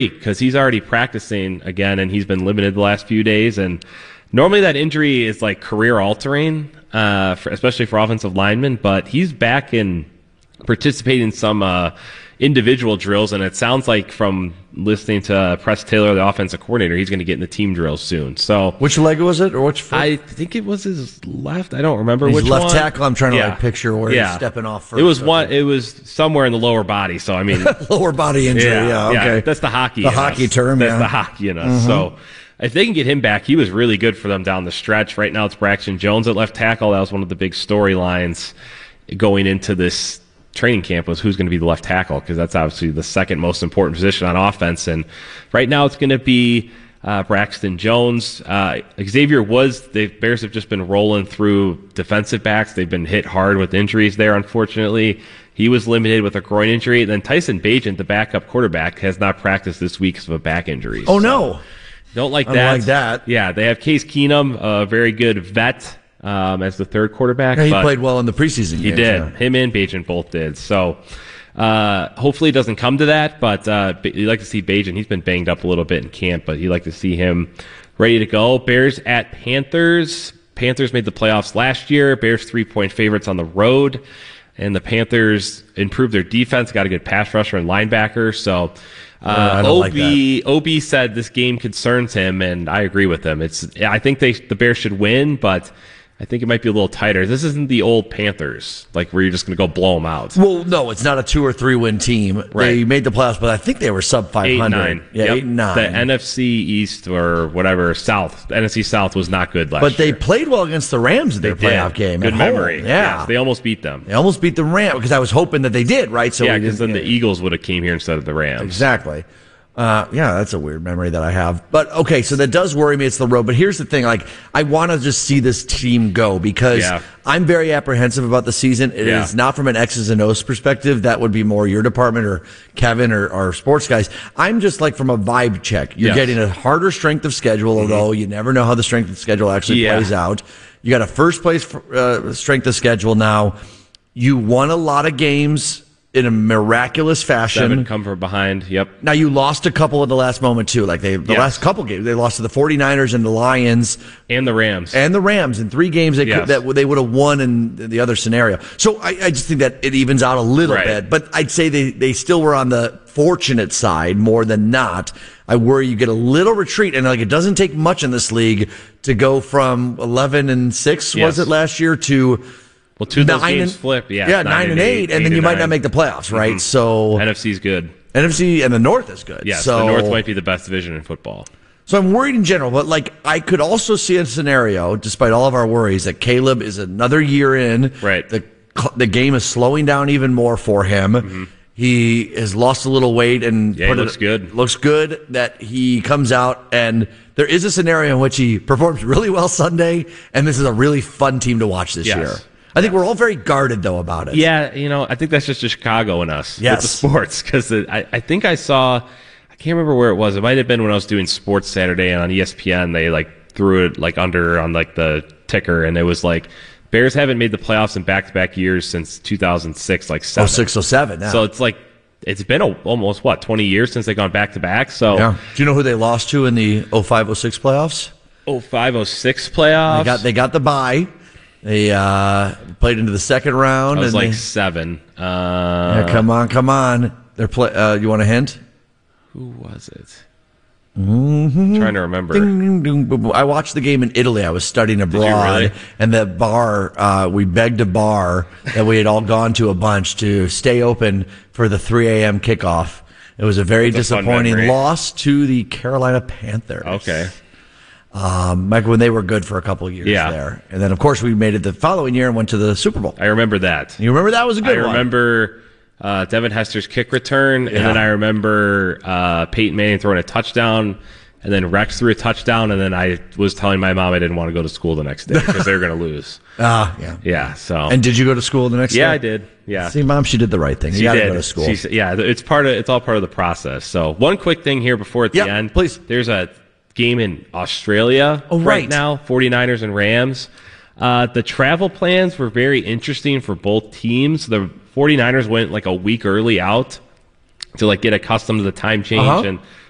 because he's already practicing again, and he's been limited the last few days. And normally that injury is like career altering, especially for offensive linemen. But he's back in participating in some individual drills, and it sounds like from listening to Press Taylor, the offensive coordinator, he's going to get in the team drills soon. So, which leg was it, or which foot? I think it was his left. I don't remember which left one. tackle. I'm trying to picture where he's stepping off first. It was one. It was somewhere in the lower body. So I mean, lower body injury. Yeah, okay. That's the hockey. The hockey term. That's the hockey in us. Mm-hmm. So if they can get him back, he was really good for them down the stretch. Right now, it's Braxton Jones at left tackle. That was one of the big storylines going into this training camp, was who's going to be the left tackle, because that's obviously the second most important position on offense. And right now it's going to be Braxton Jones. Xavier Woods, the Bears have just been rolling through defensive backs. They've been hit hard with injuries there, unfortunately. He was limited with a groin injury. Then Tyson Bagent, the backup quarterback, has not practiced this week because of a back injury. Oh, no. Don't like that. I don't like that. Yeah, they have Case Keenum, a very good vet, as the third quarterback. Yeah, he played well in the preseason games. He did. Yeah. Him and Bagent both did. So hopefully it doesn't come to that, but you'd like to see Bagent. He's been banged up a little bit in camp, but you'd like to see him ready to go. Bears at Panthers. Panthers made the playoffs last year. Bears 3-point favorites on the road. And the Panthers improved their defense, got a good pass rusher and linebacker. So OB said this game concerns him, and I agree with him. I think the Bears should win, but I think it might be a little tighter. This isn't the old Panthers, like where you're just going to go blow them out. Well, no, it's not a 2 or 3 win team. Right. They made the playoffs, but I think they were sub 500. 8-9. Yeah, 8-9. The NFC East or whatever South, the NFC South was not good last year. But they played well against the Rams in their playoff game. Good memory. Yeah, yes, they almost beat them. They almost beat the Rams, because I was hoping that they did, right? So yeah, because then the Eagles would have came here instead of the Rams. Exactly. Yeah, that's a weird memory that I have. But okay, so that does worry me. It's the road. But here's the thing. Like, I want to just see this team go, because I'm very apprehensive about the season. It is not from an X's and O's perspective. That would be more your department or Kevin or sports guys. I'm just like from a vibe check. You're getting a harder strength of schedule, although you never know how the strength of schedule actually plays out. You got a first place strength of schedule now. You won a lot of games in a miraculous fashion. 7 come from behind. Yep. Now, you lost a couple at the last moment, too. Like, the last couple games, they lost to the 49ers and the Lions. And the Rams. In 3 games that they would have won in the other scenario. So I just think that it evens out a little bit. But I'd say they still were on the fortunate side more than not. I worry you get a little retreat. And, like, it doesn't take much in this league to go from 11-6, was it last year, to... Well, 2 of those games flip. 9-8, and then you might not make the playoffs, right? Mm-hmm. So NFC's good. NFC and the North is good. Yes, so, the North might be the best division in football. So I'm worried in general, but like I could also see a scenario, despite all of our worries, that Caleb is another year in. Right. The game is slowing down even more for him. Mm-hmm. He has lost a little weight and he looks good. Looks good that he comes out, and there is a scenario in which he performs really well Sunday, and this is a really fun team to watch this year. I think we're all very guarded, though, about it. Yeah, I think that's just Chicago and us with the sports. Because I think I saw, I can't remember where it was. It might have been when I was doing Sports Saturday, and on ESPN, they threw it under on the ticker, and it was Bears haven't made the playoffs in back-to-back years since 2006, 7. 06, 07, yeah. So it's been almost, 20 years since they've gone back-to-back. So yeah. Do you know who they lost to in the 05, 06 playoffs? 05, 06 playoffs? They got the bye. They played into the second round. I was 7. Come on. You want a hint? Who was it? Mm-hmm. I'm trying to remember. Ding, ding, ding. I watched the game in Italy. I was studying abroad. Did you really? And the bar, we begged a bar that we had all gone to a bunch to stay open for the 3 a.m. kickoff. It was a very disappointing loss to the Carolina Panthers. Okay. When they were good for a couple of years there. And then, of course, we made it the following year and went to the Super Bowl. I remember that. You remember that was a good one? I remember Devin Hester's kick return, and then I remember Peyton Manning throwing a touchdown, and then Rex threw a touchdown, and then I was telling my mom I didn't want to go to school the next day because they were going to lose. Yeah. So. And did you go to school the next day? Yeah, I did. Yeah. See, Mom, she did the right thing. You got to go to school. It's all part of the process. So, one quick thing here before at the end. Please. There's a game in Australia right now, 49ers and Rams. The travel plans were very interesting for both teams. The 49ers went a week early out to get accustomed to the time change, and